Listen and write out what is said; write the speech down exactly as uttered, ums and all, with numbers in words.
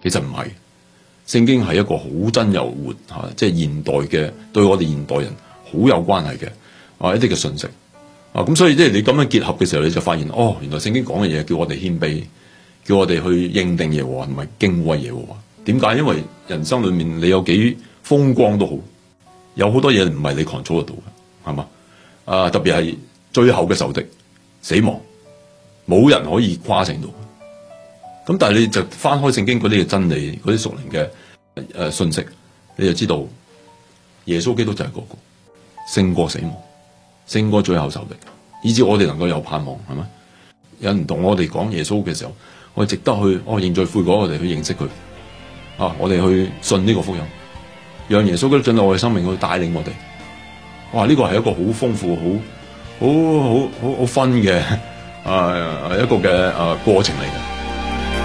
其實唔係，聖經係一個好真又活嚇，即係現代嘅對我哋現代人好有關係嘅啊一啲嘅信息啊，咁所以即係你咁樣結合嘅時候，你就發現哦，原來聖經講嘅嘢叫我哋謙卑，叫我哋去認定耶和華同埋敬畏耶和華。點解？因為人生裏面你有幾風光都好，有好多嘢唔係你 control 得到嘅，係嘛？啊，特別係最後嘅仇敵死亡，冇人可以誇勝到。咁但係你就翻開聖經嗰啲嘅真理，嗰啲屬靈嘅誒信息，你就知道耶穌基督就係嗰個勝過死亡，勝過最後仇敵，以至我哋能夠有盼望，係咪？有人同我哋講耶穌嘅時候，我哋值得去哦認罪悔改，我哋去認識佢啊，我哋去信呢個福音，讓耶穌基督進入我哋生命去帶領我哋。哇！呢個係一個好豐富、好好好好好分嘅啊一個嘅啊過程嚟嘅。